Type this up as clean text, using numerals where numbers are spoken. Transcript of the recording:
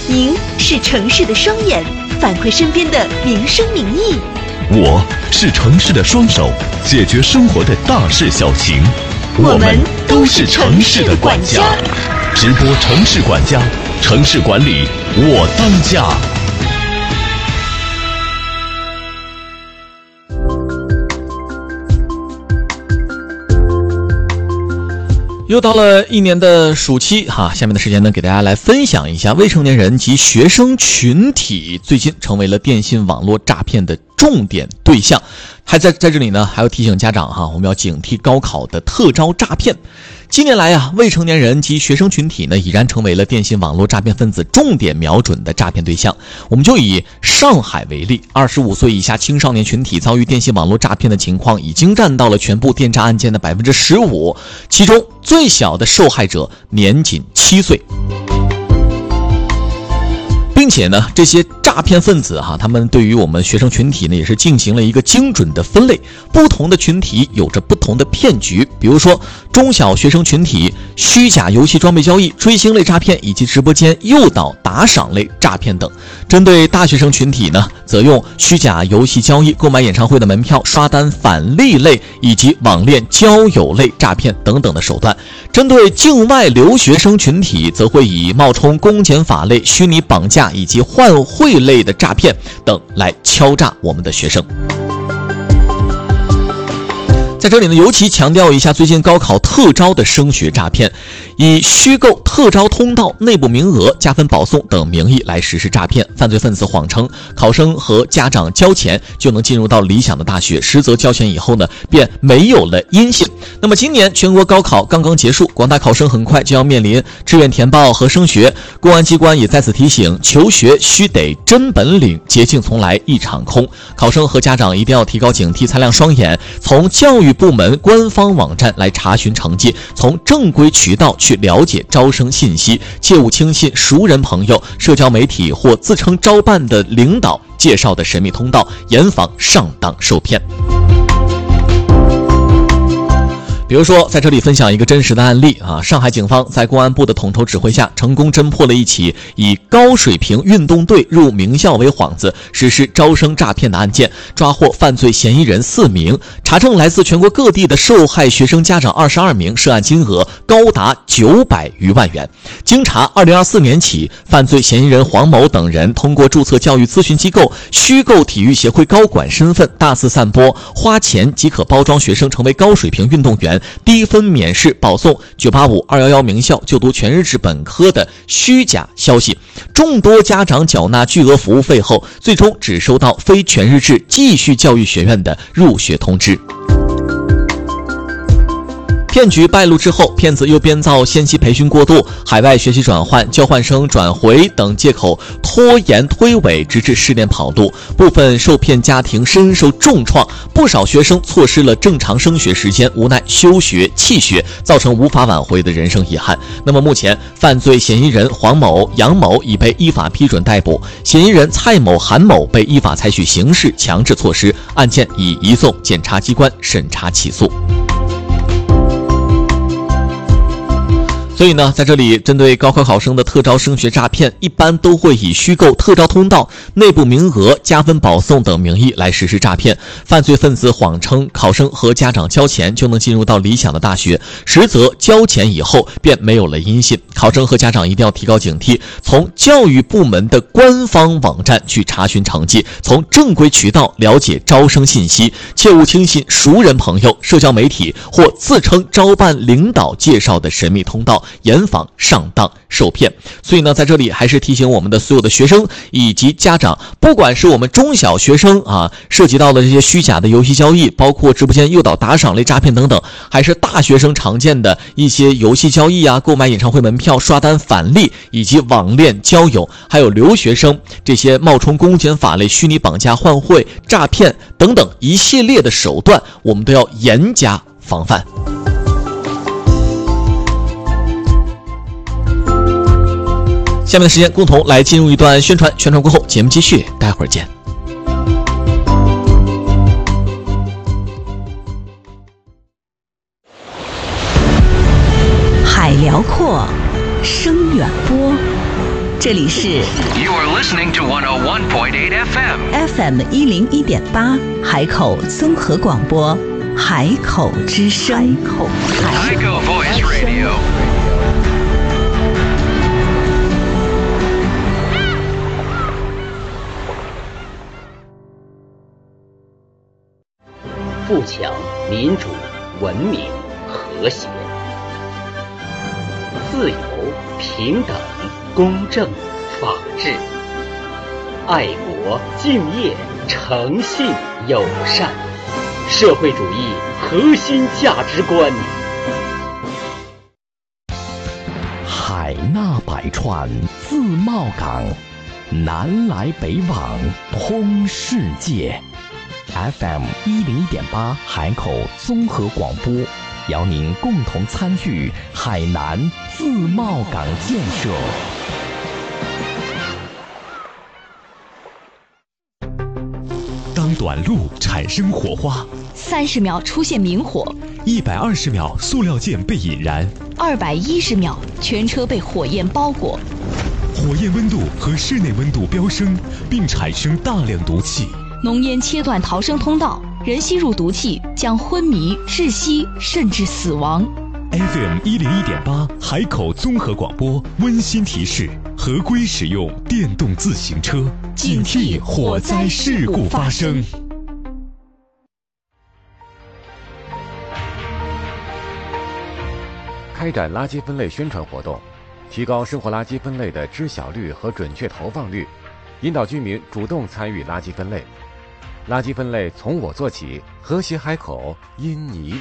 您是城市的双眼，反馈身边的民生民意； 我是城市的双手，解决生活的大事小情。 我们都是城市的管家。 直播城市管家，城市管理我当家。 又到了一年的暑期哈，下面的时间呢，给大家来分享一下未成年人及学生群体最近成为了电信网络诈骗的重点对象。还在这里呢，还要提醒家长哈，我们要警惕高考的特招诈骗。近年来啊，未成年人及学生群体呢，已然成为了电信网络诈骗分子重点瞄准的诈骗对象。我们就以上海为例，25岁以下青少年群体遭遇电信网络诈骗的情况已经占到了全部电诈案件的 15%， 其中最小的受害者年仅7岁。并且呢，这些诈骗分子他们对于我们学生群体呢，也是进行了一个精准的分类。不同的群体有着不同的骗局，比如说中小学生群体虚假游戏装备交易、追星类诈骗以及直播间诱导打赏类诈骗等。针对大学生群体呢，则用虚假游戏交易、购买演唱会的门票、刷单返利类以及网恋交友类诈骗等等的手段。针对境外留学生群体，则会以冒充公检法类、虚拟绑架以及换汇类的诈骗等来敲诈我们的学生。在这里呢，尤其强调一下最近高考特招的升学诈骗，以虚构特招通道、内部名额、加分保送等名义来实施诈骗。犯罪分子谎称考生和家长交钱就能进入到理想的大学，实则交钱以后呢，便没有了音信。那么今年全国高考刚刚结束，广大考生很快就要面临志愿填报和升学。公安机关也在此提醒，求学须得真本领，捷径从来一场空。考生和家长一定要提高警惕，擦亮双眼，从教育部门官方网站来查询成绩，从正规渠道去了解招生信息，切勿轻信熟人朋友、社交媒体或自称招办的领导介绍的神秘通道，严防上当受骗。比如说，在这里分享一个真实的案例啊，上海警方在公安部的统筹指挥下，成功侦破了一起以高水平运动队入名校为幌子实施招生诈骗的案件，抓获犯罪嫌疑人4名，查证来自全国各地的受害学生家长22名，涉案金额高达900余万元。经查，2024年起，犯罪嫌疑人黄某等人通过注册教育咨询机构、虚构体育协会高管身份，大肆散播花钱即可包装学生成为高水平运动员、低分免试保送985、211名校就读全日制本科的虚假消息。众多家长缴纳巨额服务费后，最终只收到非全日制继续教育学院的入学通知。骗局败露之后，骗子又编造先期培训过度、海外学习转换、交换生转回等借口，拖延推诿，直至失联跑路。部分受骗家庭深受重创，不少学生错失了正常升学时间，无奈休学弃学，造成无法挽回的人生遗憾。那么目前，犯罪嫌疑人黄某、杨某已被依法批准逮捕，嫌疑人蔡某、韩某被依法采取刑事强制措施，案件已移送检察机关审查起诉。所以呢，在这里针对高考考生的特招升学诈骗，一般都会以虚构特招通道、内部名额、加分保送等名义来实施诈骗。犯罪分子谎称考生和家长交钱就能进入到理想的大学，实则交钱以后便没有了音信。考生和家长一定要提高警惕，从教育部门的官方网站去查询成绩，从正规渠道了解招生信息，切勿轻信熟人朋友、社交媒体或自称招办领导介绍的神秘通道，严防上当受骗。所以呢，在这里还是提醒我们的所有的学生以及家长，不管是我们中小学生涉及到的这些虚假的游戏交易，包括直播间诱导打赏类诈骗等等，还是大学生常见的一些游戏交易购买演唱会门票、刷单返利以及网恋交友，还有留学生这些冒充公检法类、虚拟绑架、换汇诈骗等等一系列的手段，我们都要严加防范。下面的时间共同来进入一段宣传，宣传过后节目继续，待会儿见。 海辽阔，声远播， 这里是 You are listening to 101.8 FM FM101.8 海口综合广播，海口之声。 海口 Voice Radio。 富强、民主、文明、和谐、自由、平等、公正、法治、爱国、敬业、诚信、友善，社会主义核心价值观。 海纳百川，自贸港，南来北往，通世界。FM101.8 海口综合广播，邀您共同参与海南自贸港建设。 当短路产生火花 ，30秒出现明火 ，120秒塑料件被引燃 ，210秒全车被火焰包裹， 火焰温度和室内温度飙升，并产生大量毒气。 浓烟切断逃生通道，人吸入毒气将昏迷、窒息甚至死亡。 FM101.8 海口综合广播温馨提示：合规使用电动自行车，警惕火灾事故发生。 开展垃圾分类宣传活动，提高生活垃圾分类的知晓率和准确投放率，引导居民主动参与垃圾分类。垃圾分类从我做起，和谐海口因你